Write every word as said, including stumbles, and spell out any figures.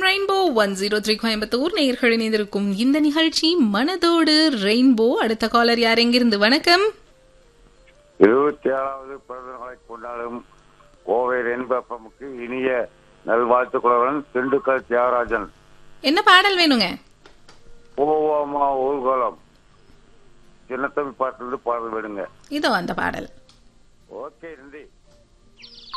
Rainbow one zero three Coimbatore நேயர்கள் இணைந்திருக்கும் இந்த நிகழ்ச்சி மனதோடு ரெயின்போ. அடுத்த காலர் யார் எங்கிருந்து? வணக்கம். இருபத்தி ஏழாவது பிறந்த நாளை கொண்டாடும் கோவை ரெயின்போக்கு இனிய நல்வாழ்த்துக்களுடன் திண்டுக்கல் தியாகராஜன். என்ன பாடல் வேணுங்க? ஓவாமா ஊர்கோலம் சின்னத்தம்பி பாட்டிலிருந்து பாடல் வேணுங்க. இதோ அந்த பாடல். ஓகே நன்றி.